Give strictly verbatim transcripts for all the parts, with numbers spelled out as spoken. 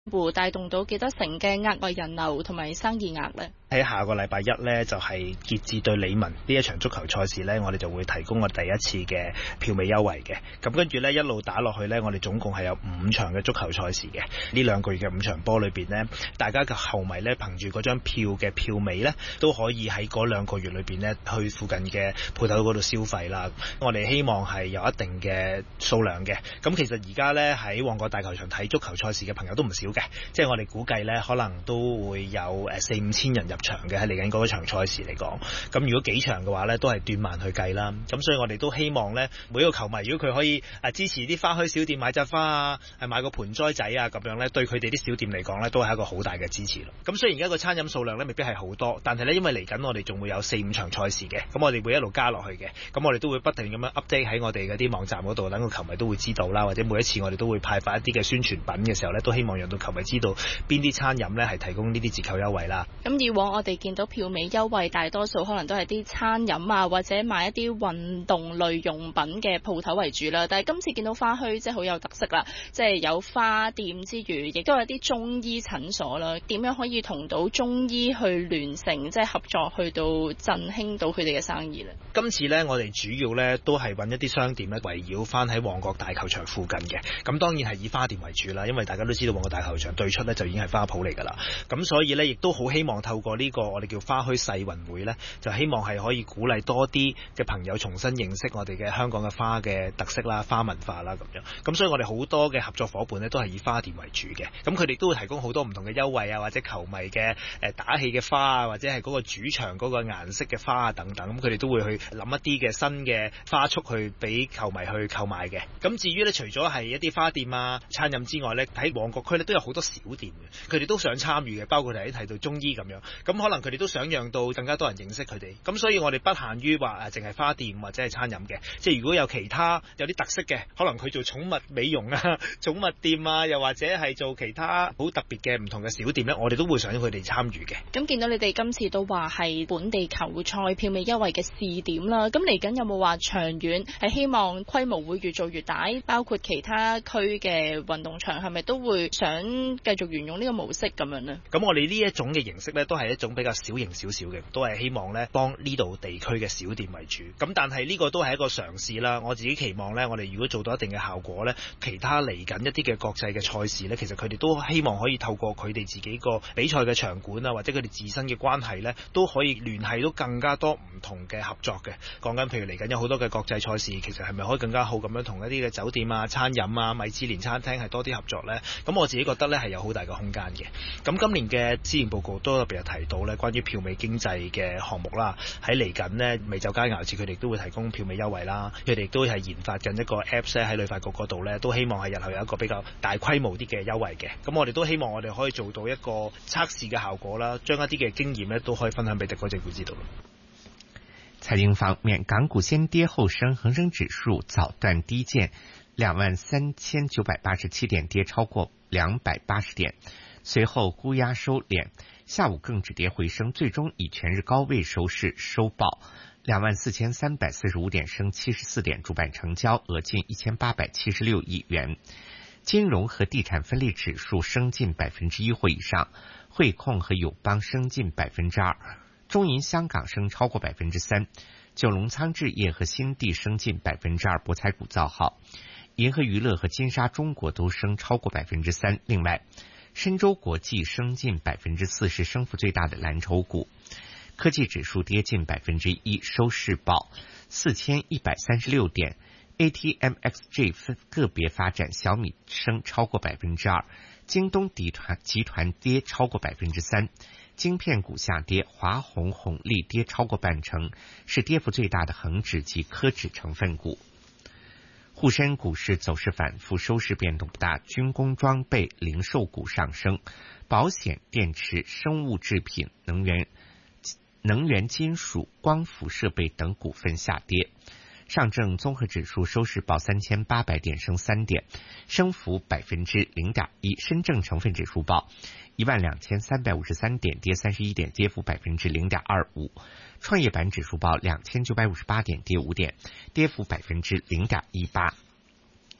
會帶動到幾多成嘅額外人流同埋生意額呢？ 喺下個禮拜一呢，就係傑志對理文呢一場足球賽事呢，我哋就會提供我第一次嘅票尾優惠嘅。咁跟住呢，一路打落去呢，我哋總共係有五場嘅足球賽事嘅。呢兩個月嘅五場波裏邊呢，大家嘅球迷呢，憑住嗰張票嘅票尾呢，都可以喺嗰兩個月裏邊呢，去附近嘅鋪頭嗰度消費啦。我哋希望係有一定嘅數量嘅。咁其實而家呢，喺旺角大球場睇足球賽事嘅朋友都唔少嘅，即係我哋估計呢，可能都會有誒四五千人入場嘅，喺嚟緊嗰場賽事嚟講。咁如果幾場嘅話呢，都係斷萬去計啦。咁所以我哋都希望呢，每一個球迷如果佢可以誒支持啲花墟小店買紮花啊，係買個盆栽仔啊咁樣呢，對佢哋啲小店嚟講呢，都係一個好大嘅支持咯。咁雖然而家個餐飲數量呢未必係好多，但係呢，因為嚟緊我哋仲會有四五場賽事嘅，咁我哋會一路加落去嘅。咁我哋都會不斷咁樣 update 喺我哋嗰啲網站嗰度，等個球迷都會知道啦。或者每一次我哋都會派發一啲嘅宣傳品嘅時候呢，都希望讓到球迷知道邊啲餐飲呢係提供呢啲折扣優惠啦。 咁以往我哋見到票尾優惠大多數可能都係啲餐飲啊，或者買一啲運動類用品嘅鋪頭為主啦。但係今次見到花墟即係好有特色啦，即係有花店之餘，亦都有啲中醫診所啦。點樣可以同到中醫去聯成，即係合作去到振興到佢哋嘅生意呢？ 今次呢，我哋主要呢都係揾一啲商店呢，圍繞翻喺旺角大球場附近嘅。咁當然係以花店為主啦，因為大家都知道旺角大球場對出呢就已經係花鋪嚟㗎啦。咁所以呢，亦都好希望透過呢個我哋叫花墟世運會呢，就希望係可以鼓勵多啲嘅朋友重新認識我哋嘅香港嘅花嘅特色啦、花文化啦咁樣。咁所以我哋好多嘅合作伙伴呢，都係以花店為主嘅。咁佢哋都會提供好多唔同嘅優惠啊，或者球迷嘅誒打氣嘅花啊，或者係嗰個主場嗰個顏色嘅花啊等等。咁佢哋都會去諗一啲嘅新嘅花束去俾球迷去購買嘅。咁至於呢，除咗係一啲花店啊、餐飲之外呢，喺旺角區呢都有好多小店嘅，佢哋都想參與嘅，包括係提到中醫咁樣。咁可能佢哋都想讓到更加多人認識佢哋。咁所以我哋不限於話誒淨係花店或者係餐飲嘅，即係如果有其他有啲特色嘅，可能佢做寵物美容啊、寵物店啊，又或者係做其他好特別嘅唔同嘅小店呢，我哋都會想佢哋參與嘅。 咁見到你哋今次都話係本地球賽票尾優惠嘅試點啦，咁嚟緊有冇話長遠係希望規模會越做越大，包括其他區嘅運動場係咪都會想繼續沿用呢個模式咁樣呢？ 咁我哋呢一種嘅形式呢，都係一種比較小型少少嘅，都係希望呢幫呢度地區嘅小店為主。咁但係呢個都係一個嘗試啦。我自己期望呢，我哋如果做到一定嘅效果呢，其他嚟緊一啲嘅國際嘅賽事呢，其實佢哋都希望可以透過佢哋自己個比賽嘅場館啊，或者佢哋自身嘅關係呢，都可以聯繫到更加多唔同嘅合作嘅。講緊譬如嚟緊有好多嘅國際賽事，其實係咪可以更加好咁樣同一啲嘅酒店啊、餐飲啊、米芝蓮餐廳係多啲合作呢？咁我自己覺得呢係有好大嘅空間嘅。咁今年嘅施政報告都特別有提到呢，關於票尾經濟嘅項目啦，喺嚟緊呢，美酒佳肴節佢哋都會提供票尾優惠啦。佢哋都係研發緊一個 Apps 喺旅發局嗰度呢，都希望係日後有一個比較大規模啲嘅優惠嘅。咁我哋都希望我哋可以做到一個測試嘅效果啦，將一啲嘅經驗呢都可以分享俾特區政府知道。 財經方面，港股先跌後升，恒生指數早段低見兩萬三千九百八十七點，跌超過兩百八十點，隨後沽壓收斂，下午更止跌回升，最終以全日高位收市，收報兩萬四千三百四十五點，升七十四點，主板成交額近一千八百七十六億元。金融和地產分類指數升近百分之一或以上，匯控和友邦升近百分之二。中銀香港升超過百分之三，九龍倉置業和新地升近百分之二，博彩股造好，銀河娛樂和金沙中國都升超過百分之三。另外，申洲國際升近百分之四，是升幅最大的藍籌股。科技指數跌近百分之一，收市報四千一百三十六點。A T M X J 分個別發展，小米升超過百分之二，京東集團集團跌超過百分之三。晶片股下跌，華虹紅利跌超過半成，是跌幅最大的恒指及科指成分股。滬深股市走勢反覆，收市變動不大，軍工裝備、零售股上升，保險、電池、生物製品、能源、能源金屬、光伏設備等股份下跌。上證綜合指數收市報三千八百點，升三點，升幅百分之零點一。深證成分指數報一萬兩千三百五十三點，跌三十一點，跌幅百分之零點二五。創業板指數報兩千九百五十八點，跌五點，跌幅百分之零點一八。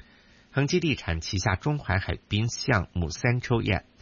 恒基地产旗下中环海滨项目三洲 E